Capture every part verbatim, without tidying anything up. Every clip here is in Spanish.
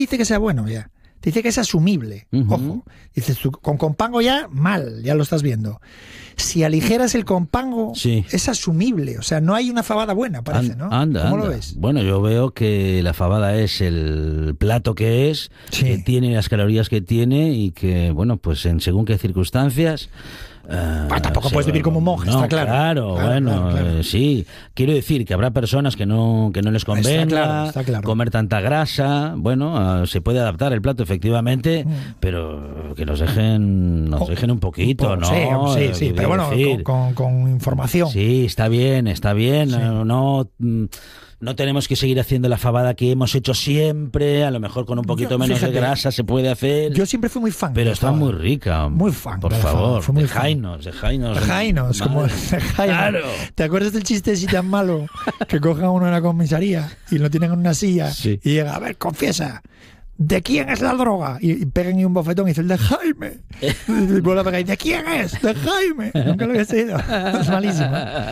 dice que sea bueno ya. Te dice que es asumible. Uh-huh. Ojo. Dices tú, con compango ya, mal, ya lo estás viendo. Si aligeras el compango, sí. es asumible. O sea, no hay una fabada buena, parece, ¿no? Anda, ¿Cómo anda. lo ves? Bueno, yo veo que la fabada es el plato que es, sí. que tiene las calorías que tiene y que, bueno, pues en según qué circunstancias... Uh, bueno, tampoco puedes vivir como un monje, no, está claro. Claro, claro bueno, claro, claro. Eh, sí. Quiero decir que habrá personas que no, que no les convenga está claro, está claro. comer tanta grasa. Bueno, uh, se puede adaptar el plato, efectivamente, mm. pero que nos dejen, nos dejen un poquito, oh, ¿no? Sí, sí, sí, pero bueno, con, con, con información. Sí, está bien, está bien. Sí. No... no No tenemos que seguir haciendo la fabada que hemos hecho siempre, a lo mejor con un poquito yo, menos fíjate, de grasa se puede hacer. Yo siempre fui muy fan. Pero está muy rica. Muy fan. Por favor, fue muy de Jainos, de Jainos. De Jainos, como de Jainos. Claro. ¿Te acuerdas del chiste así tan malo que coja uno en la comisaría y lo tienen en una silla sí. y llega, a ver, confiesa, ¿de quién es la droga? Y, y pegan y un bofetón y dice, el de Jaime. Y vuelve a pegar y ¿de quién es? De Jaime. Nunca lo había oído. Es malísimo.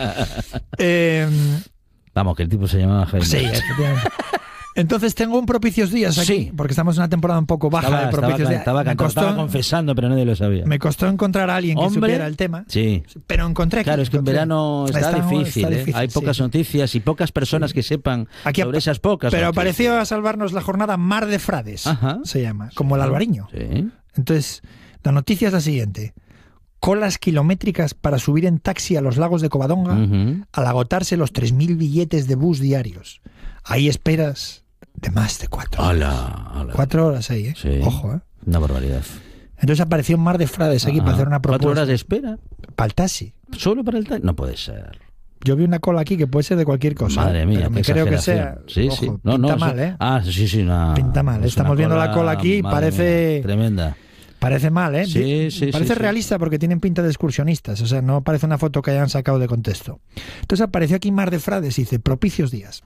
Eh... Vamos, que el tipo se llamaba Jaime. Sí, efectivamente. Entonces tengo un propicios días aquí, sí. porque estamos en una temporada un poco baja estaba, de propicios estaba, días. Estaba, costó, estaba confesando, pero nadie lo sabía. Me costó encontrar a alguien que Hombre, supiera el tema, sí. pero encontré. Claro, es que en verano está, está, difícil, está difícil. ¿eh? Hay pocas sí. noticias y pocas personas sí. que sepan aquí sobre esas pocas Pero noticias. Apareció a salvarnos la jornada Mar de Frades, Ajá. se llama, como sí. el Albariño. Sí. Entonces, la noticia es la siguiente. Colas kilométricas para subir en taxi a los lagos de Covadonga uh-huh. al agotarse los tres mil billetes de bus diarios. Ahí esperas de más de cuatro horas. Ala, ala. Cuatro horas ahí, ¿eh? Sí. Ojo, ¿eh? Una barbaridad. Entonces apareció un Mar de Frades aquí uh-huh. para hacer una propuesta. ¿Cuatro horas de espera? Para el taxi. ¿Solo para el taxi? No puede ser. Yo vi una cola aquí que puede ser de cualquier cosa. Madre mía, me creo que sea. Sí, ojo, sí. No, pinta no, mal, eso... ¿eh? Ah, sí, sí. No. Pinta mal. Estamos viendo cola, la cola aquí y parece... Mía, tremenda. Parece mal, ¿eh? Sí, sí, parece sí, realista sí. porque tienen pinta de excursionistas. O sea, no parece una foto que hayan sacado de contexto. Entonces apareció aquí Mar de Frades y dice, propicios días.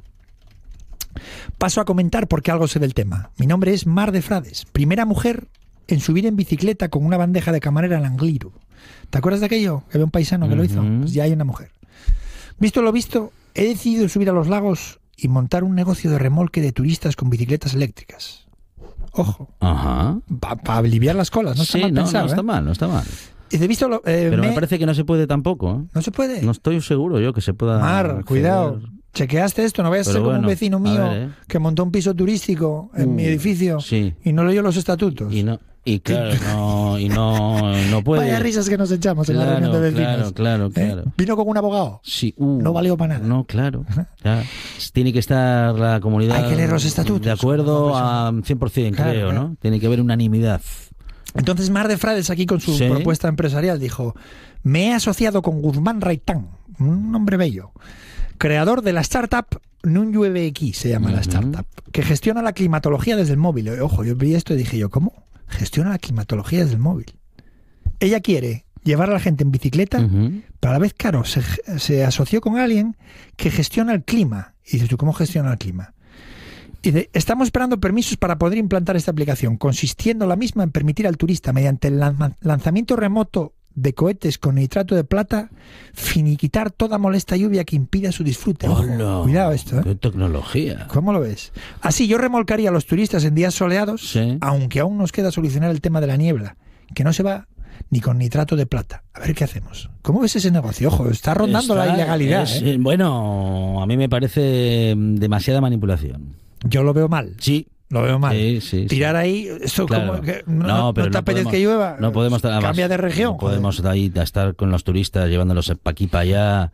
Paso a comentar porque algo sé del tema. Mi nombre es Mar de Frades. Primera mujer en subir en bicicleta con una bandeja de camarera en Angliru. ¿Te acuerdas de aquello? Que había un paisano que uh-huh. lo hizo. Pues ya hay una mujer. Visto lo visto, he decidido subir a los lagos y montar un negocio de remolque de turistas con bicicletas eléctricas. Ojo, Ajá. para pa aliviar las colas, no está sí, mal no, pensado, no está ¿eh? mal, no está mal. Y de visto lo, eh, Pero me... me parece que no se puede tampoco. ¿eh? No se puede. No estoy seguro yo que se pueda. Mar, acceder. cuidado. Chequeaste esto, no vayas a ser bueno, como un vecino mío ver, ¿eh? que montó un piso turístico en uh, mi edificio sí. y no leyó los estatutos. Y no, y claro, no, y no, no puede. Vaya risas que nos echamos en claro, la reunión de vecinos. Claro, claro, claro. ¿Eh? Vino con un abogado. Sí. Uh, no valió para nada. No, claro. Ya. Tiene que estar la comunidad. Hay que leer los estatutos. De acuerdo a cien por ciento, claro, creo, claro. ¿no? Tiene que haber unanimidad. Entonces Mar de Frades aquí con su ¿Sí? propuesta empresarial dijo: me he asociado con Guzmán Raitán, un hombre bello, creador de la startup Nunllueve se llama uh-huh. la startup, que gestiona la climatología desde el móvil. Ojo, yo vi esto y dije yo, ¿cómo? Gestiona la climatología desde el móvil. Ella quiere llevar a la gente en bicicleta, uh-huh. pero a la vez, claro, se, se asoció con alguien que gestiona el clima. Y dices tú, ¿cómo gestiona el clima? Y dice, estamos esperando permisos para poder implantar esta aplicación, consistiendo la misma en permitir al turista, mediante el lanzamiento remoto de cohetes con nitrato de plata, finiquitar toda molesta lluvia que impida su disfrute. Ojo, Hola, cuidado esto, ¿eh? ¡Qué tecnología! ¿Cómo lo ves? Así yo remolcaría a los turistas en días soleados, sí. aunque aún nos queda solucionar el tema de la niebla, que no se va ni con nitrato de plata. A ver qué hacemos. ¿Cómo ves ese negocio? Ojo, está rondando está, la ilegalidad. Es, ¿eh? Bueno, a mí me parece demasiada manipulación. Yo lo veo mal. Sí. Lo veo mal. Sí, sí, Tirar sí. ahí, eso claro. como que no, no, pero no te no apetece podemos, que llueva. No podemos, cambia además, de región. No podemos ahí estar con los turistas llevándolos para aquí para allá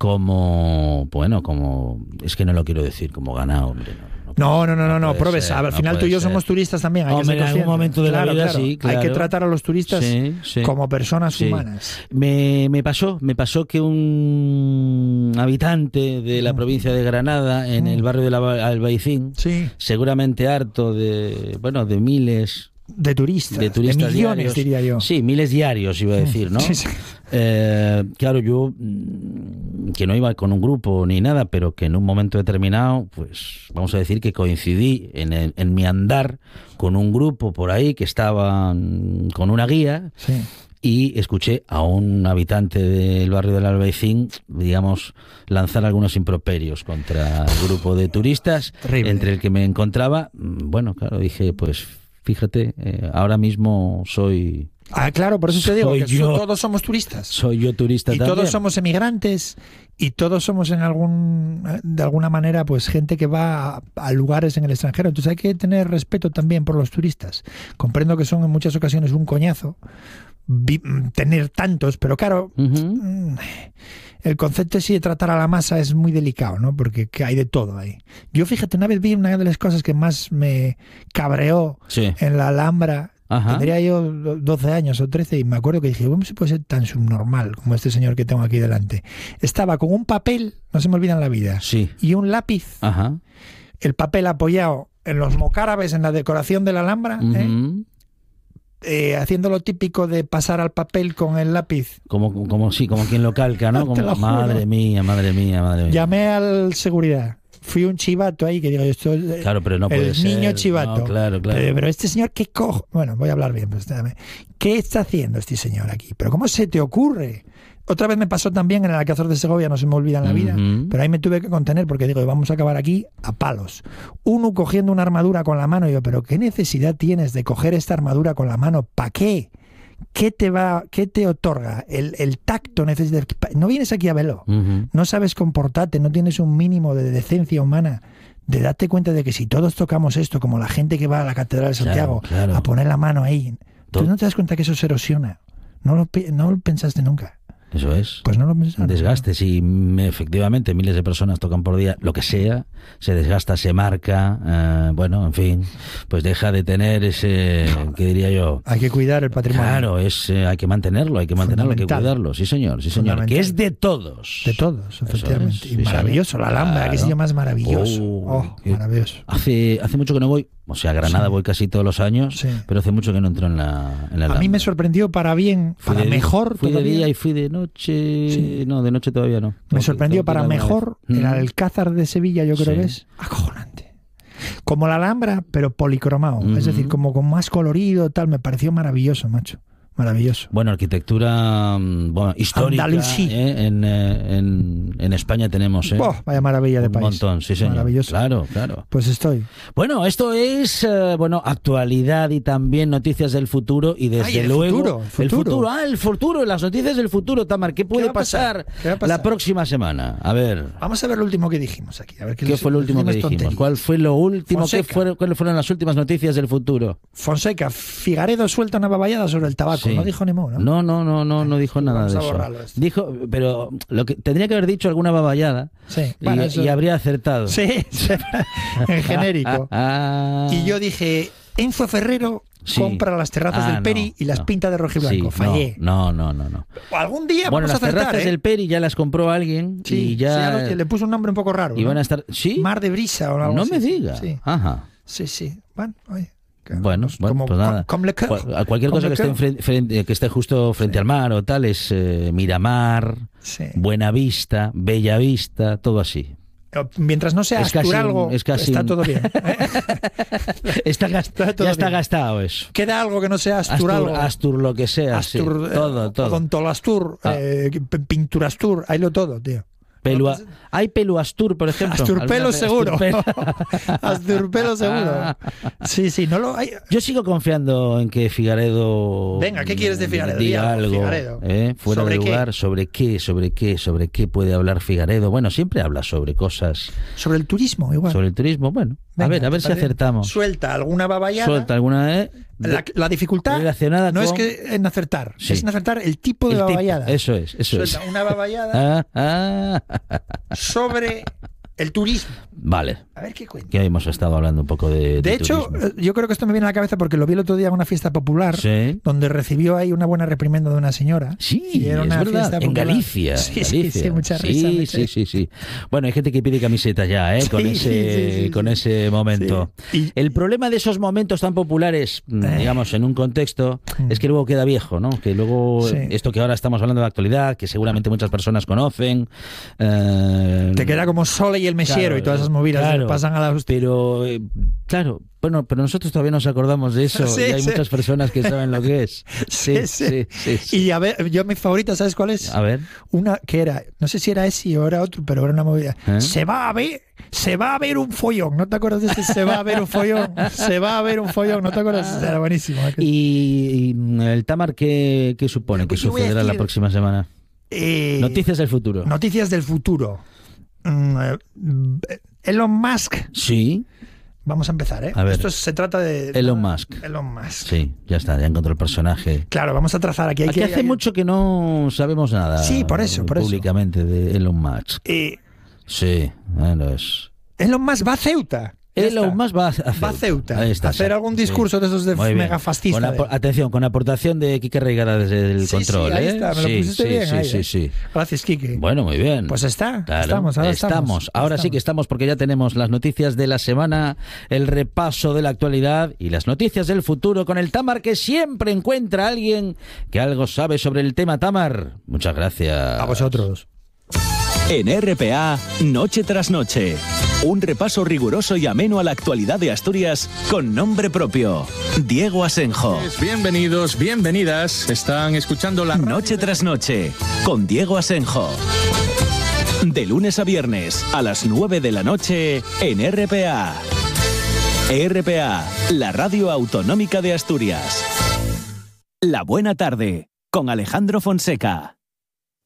como, bueno, como, es que no lo quiero decir, como ganado, hombre. No, no, no, no, no, no probes. Ser, al final no tú y yo ser. somos turistas también. Hay Hombre, que ser en algún momento de claro, la vida claro. sí, claro. Hay que tratar a los turistas sí, sí. como personas sí. humanas. Me, me pasó, me pasó que un habitante de la provincia de Granada, en mm. el barrio del Albaicín, sí. seguramente harto de, bueno, de miles de turistas, de, turistas de millones, diarios, diría yo. Sí, miles diarios iba a decir, ¿no? Sí, sí. Eh, claro, yo que no iba con un grupo ni nada, pero que en un momento determinado, pues vamos a decir que coincidí en, el, en mi andar con un grupo por ahí que estaban con una guía. Sí. y escuché a un habitante del barrio del Albaicín, digamos, lanzar algunos improperios contra el grupo de turistas, Terrible. Entre el que me encontraba. Bueno, claro, dije, pues fíjate, eh, ahora mismo soy... Ah, claro, por eso te digo Soy que yo. todos somos turistas. Soy yo turista Y también. todos somos emigrantes y todos somos en algún de alguna manera pues gente que va a, a lugares en el extranjero. Entonces hay que tener respeto también por los turistas. Comprendo que son en muchas ocasiones un coñazo vi, tener tantos, pero claro, Uh-huh. el concepto sí de tratar a la masa es muy delicado, ¿no? Porque hay de todo ahí. Yo fíjate, una vez vi una de las cosas que más me cabreó Sí. en la Alhambra. Ajá. Tendría yo doce años o trece y me acuerdo que dije, ¿cómo se puede ser tan subnormal como este señor que tengo aquí delante? Estaba con un papel, no se me olvida en la vida, Sí. y un lápiz, Ajá. el papel apoyado en los mocárabes, en la decoración de la Alhambra, ¿eh? Uh-huh. Eh, haciendo lo típico de pasar al papel con el lápiz. Como, como sí, como quien lo calca, ¿no? Te Como, lo juro. madre mía, madre mía, madre mía. Llamé al seguridad. Fui un chivato ahí que digo, esto es Claro, pero no puede el ser. niño chivato. No, claro, claro. Pero, pero este señor, ¿qué cojo? Bueno, voy a hablar bien. Pues, dame. ¿Qué está haciendo este señor aquí? ¿Pero cómo se te ocurre? Otra vez me pasó también en el Alcázar de Segovia, no se me olvida en la vida, Uh-huh. pero ahí me tuve que contener porque digo, vamos a acabar aquí a palos. Uno cogiendo una armadura con la mano, y yo, pero ¿qué necesidad tienes de coger esta armadura con la mano? ¿Para qué? ¿Qué te va, qué te otorga? El, el tacto necesitas. No vienes aquí a verlo. Uh-huh. No sabes comportarte, no tienes un mínimo de decencia humana, de darte cuenta de que si todos tocamos esto, como la gente que va a la Catedral de Santiago, Claro, claro. a poner la mano ahí, tú Todo. no te das cuenta que eso se erosiona. No lo, pi- no lo pensaste nunca. Eso es. Pues no lo pensaste. Desgaste, si mm, efectivamente miles de personas tocan por día, lo que sea, se desgasta, se marca, eh, bueno, en fin, pues deja de tener ese, ¿qué diría yo? Hay que cuidar el patrimonio. Claro, es, eh, hay que mantenerlo, hay que mantenerlo, hay que Fundamental. cuidarlo, sí señor, sí señor, Fundamental. que es de todos. De todos, efectivamente. es, y sí, maravilloso, la Alhambra, claro. qué sitio más maravilloso. Oh, Oh, qué- maravilloso. Hace, hace mucho que no voy, o sea, a Granada Sí. voy casi todos los años, Sí. pero hace mucho que no entro en la, en la A mí Alhambra. me sorprendió para bien, Fui para de- mejor Fui de todavía. día y fui de noche. Sí. No, de noche todavía no. Tengo Me que- sorprendió tengo que para ir alguna mejor vez. el Mm. Alcázar de Sevilla, yo creo Sí. que es acojonante. Como la Alhambra, pero policromado. Ujú. Es decir, como con más colorido, tal. Me pareció maravilloso, macho. Maravilloso. Bueno, arquitectura mm, bueno, histórica. Andalusí. ¿eh? En, eh, en, en España tenemos. ¿eh? Oh, vaya maravilla de Un país. montón, sí, señor. Maravilloso. Claro, claro. Pues estoy. Bueno, esto es eh, bueno actualidad y también noticias del futuro y desde Ay, el luego futuro, el el futuro. futuro, ah, el futuro, las noticias del futuro, Tamar, ¿qué puede va a pasar? pasar, ¿Qué va a pasar? la próxima semana? A ver, Vamos a ver lo último que dijimos aquí. A ver qué, ¿qué les- fue lo último que les dijimos? tonterías. ¿Cuál fue lo último? ¿Qué Fonseca. fueron, ¿Cuáles fueron las últimas noticias del futuro? Fonseca, Figaredo suelta una baballada sobre el tabaco. Sí. No dijo ni mo, ¿no? No, no, no, no, no dijo nada Vamos de a eso. borrarlo esto. Dijo, pero lo que tendría que haber dicho alguna baballada Sí, y, bueno, eso- y habría acertado. Sí, sí, en genérico. Ah, Y yo dije, Enzo Ferrero Sí. compra las terrazas Ah, del Peri no, y las no. pinta de rojiblanco. Sí, Fallé. No, no, no, no. O algún día Bueno, vamos las a acertar, terrazas ¿eh? del Peri ya las compró alguien Sí, y ya, sí, lo- le puso un nombre un poco raro. y ¿no? van a estar. ¿Sí? Mar de Brisa o algo No así. me diga. Sí, Ajá. sí, sí. Bueno, oye, que- Bueno, pues bueno, como- pues nada. como le quedo, Cual- a cualquier como cosa le que esté, quedo. enfren- frente- que esté justo frente al mar o tal es eh, Miramar, Sí. Buena Vista, Bella Vista, todo así. Mientras no sea Es casi Asturalgo, un- es casi está un- todo bien. Está gast- Está todo ya está bien. gastado eso. Queda algo que no sea Asturalgo. Astur, Astur lo que sea, sí. Astur, eh, todo, todo. Odontolastur, Ah. eh, p- Pinturastur, hay lo todo, tío. Pelua- Hay Peluastur, por ejemplo. Asturpelo ¿Alguna vez? seguro. Asturpelo. Asturpelo seguro. Sí, sí, no lo hay. Yo sigo confiando en que Figaredo. Venga, ¿qué quieres de Figaredo? Diga Di algo, algo. Figaredo. ¿eh? Fuera de ¿Sobre qué? lugar. ¿Sobre qué? ¿Sobre qué? ¿Sobre qué puede hablar Figaredo? Bueno, siempre habla sobre cosas. Sobre el turismo, igual. Sobre el turismo. Bueno, a Venga, ver, a ver ¿te si parece? acertamos. Suelta alguna baballada. Suelta alguna. ¿eh? La, la dificultad relacionada no es con- que en acertar, Sí. es en acertar el tipo de El tipo. baballada. Eso es, eso Suelta es. una baballada Ah, ah. sobre el turismo. Vale. A ver qué cuenta. Que hemos estado hablando un poco de. De hecho, turismo. eh, yo creo que esto me viene a la cabeza porque lo vi el otro día en una fiesta popular Sí. donde recibió ahí una buena reprimenda de una señora. Sí, Y era es una verdad. fiesta En popular. Galicia. Sí, en sí, Galicia. sí, mucha Sí, risa. sí, mucha- sí, sí. Bueno, hay gente que pide camisetas ya, ¿eh? Con Sí, ese, sí, sí, sí. con ese momento. Sí. Y- El problema de esos momentos tan populares, mm, Eh. digamos, en un contexto, Mm. es que luego queda viejo, ¿no? Que luego, Sí. esto que ahora estamos hablando de actualidad, que seguramente muchas personas conocen. eh, Te queda como Sole y el Mesiero claro, y todas esas movidas claro, que pasan a la justicia. Pero, eh, claro, bueno, pero nosotros todavía nos acordamos de eso Sí, y hay sí. muchas personas que saben lo que es. Sí, sí, sí. sí. Y a ver, yo mi favorita, ¿sabes cuál es? A ver. Una que era, no sé si era ese o era otro, pero era una movida. ¿Eh? Se va a ver, se va a ver un follón. ¿No te acuerdas de ese? Se va a ver un follón. Se va a ver un follón. ¿No te acuerdas? Era buenísimo. ¿Y, y el Tamar qué, qué supone que Pues yo voy a sucederá decir- la próxima semana? Eh, Noticias del futuro. Noticias del futuro. Mm, eh, Elon Musk. Sí, Vamos a empezar, ¿eh? A ver. Esto se trata de... Elon Musk. Elon Musk. Sí, ya está, ya encontré el personaje. Claro, vamos a trazar aquí. Hay Aquí que, hace hay- mucho que no sabemos nada. Sí, por eso, por eso. Públicamente de Elon Musk. Eh, Sí, bueno, es... Elon Musk va a Ceuta. Ya Elon está. Musk va a Ceuta. Va a Ceuta. Ahí está, a hacer sí. algún discurso de esos de Muy bien. mega fascista. Con apo- atención, con aportación de Quique Reigada desde el Sí, control. sí, ahí ¿eh? está, me lo sí, pusiste sí, bien sí, ahí, sí, ¿eh? sí. Gracias, Quique. Bueno, muy bien. Pues está, Claro, estamos, ahora estamos. Ahora sí Estamos. que estamos porque ya tenemos las noticias de la semana, el repaso de la actualidad y las noticias del futuro con el Tamar, que siempre encuentra a alguien que algo sabe sobre el tema. Tamar, muchas gracias. A vosotros. En R P A, Noche tras Noche. Un repaso riguroso y ameno a la actualidad de Asturias con nombre propio. Diego Asenjo. Bienvenidos, bienvenidas. Están escuchando la radio Noche tras Noche con Diego Asenjo. De lunes a viernes a las nueve de la noche en R P A. R P A, la radio autonómica de Asturias. La buena tarde con Alejandro Fonseca.